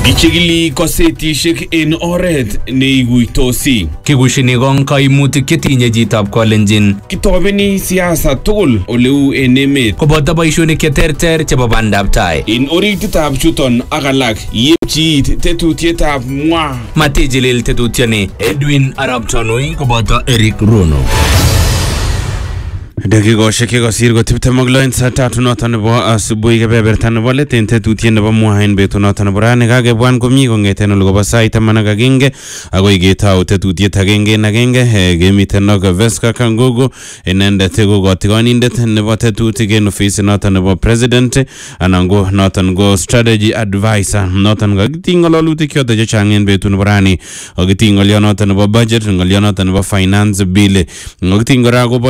Ichigili kosetishek en oret neiguitosi. Kikushini kong kaimutik chetinye chitab Kalenjin. Kitobeni siasa tugul oleu en emet. Koboto boishonik cheterter chebo bandab tai. En orititab chuton ak alak yepchiit tetutietab mwa. Matijilil tetutioni. Edwin Arap Tonui koboto Eric Rono. Dakikoshek chekosir ko 26 saa 3 noton nebo asubuhi kebeberta nebo let en tetutiet nebo mwa en betut noton nebo rani kakebwan komii kong'eten ole kobo sait 11 akoi ketou tetutiet agenge en agenge kemiten ak Veska Kangogo inendet ko kotigonindet nebo tetutik en ofisit noton nebo president anan ko noton ko strategy advisor noton kakiting ng'ololutik choton chechang en betut nebo rani kakiting ng'olyo noton nebo budget ng'olyo noton nebo finance bill kakiting kora